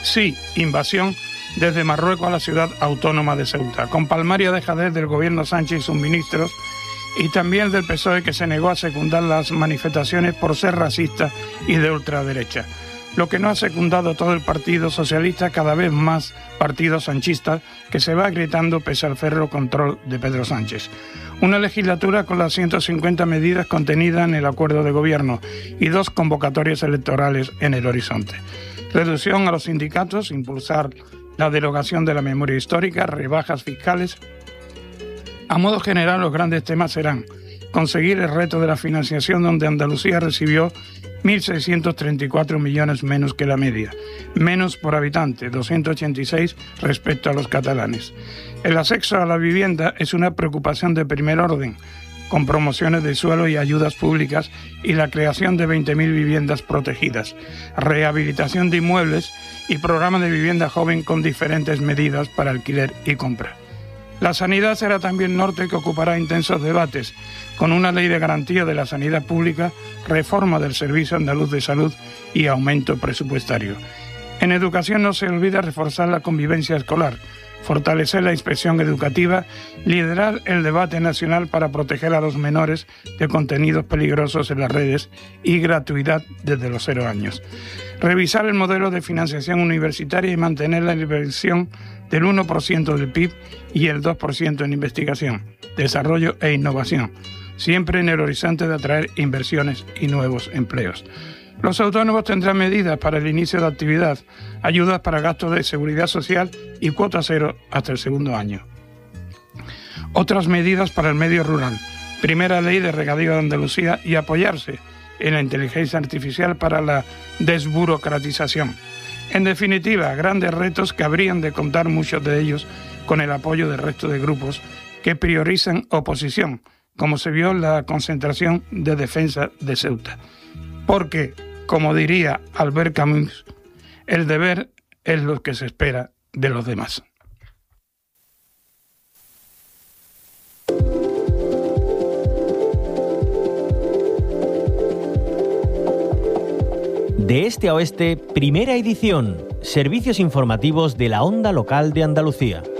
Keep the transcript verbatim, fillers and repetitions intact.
sí, invasión desde Marruecos a la ciudad autónoma de Ceuta, con palmaria dejadez del gobierno Sánchez y sus ministros, y también del P S O E, que se negó a secundar las manifestaciones por ser racista y de ultraderecha. Lo que no ha secundado todo el Partido Socialista, cada vez más partido sanchista, que se va gritando pese al férreo control de Pedro Sánchez. Una legislatura con las ciento cincuenta medidas contenidas en el acuerdo de gobierno y dos convocatorias electorales en el horizonte. Reducción a los sindicatos, impulsar la derogación de la memoria histórica, rebajas fiscales. A modo general, los grandes temas serán conseguir el reto de la financiación, donde Andalucía recibió mil seiscientos treinta y cuatro millones menos que la media, menos por habitante, doscientos ochenta y seis respecto a los catalanes. El acceso a la vivienda es una preocupación de primer orden, con promociones de suelo y ayudas públicas y la creación de veinte mil viviendas protegidas, rehabilitación de inmuebles y programa de vivienda joven con diferentes medidas para alquiler y compra. La sanidad será también norte, que ocupará intensos debates, con una ley de garantía de la sanidad pública, reforma del Servicio Andaluz de Salud y aumento presupuestario. En educación no se olvida reforzar la convivencia escolar, fortalecer la inspección educativa, liderar el debate nacional para proteger a los menores de contenidos peligrosos en las redes y gratuidad desde los cero años. Revisar el modelo de financiación universitaria y mantener la inversión del uno por ciento del P I B y el dos por ciento en investigación, desarrollo e innovación, siempre en el horizonte de atraer inversiones y nuevos empleos. Los autónomos tendrán medidas para el inicio de actividad, ayudas para gastos de seguridad social y cuota cero hasta el segundo año. Otras medidas para el medio rural, primera ley de regadío de Andalucía y apoyarse en la inteligencia artificial para la desburocratización. En definitiva, grandes retos que habrían de contar muchos de ellos con el apoyo del resto de grupos que priorizan oposición, como se vio en la concentración de defensa de Ceuta. Porque, como diría Albert Camus, el deber es lo que se espera de los demás. De este a oeste, primera edición. Servicios informativos de la Onda Local de Andalucía.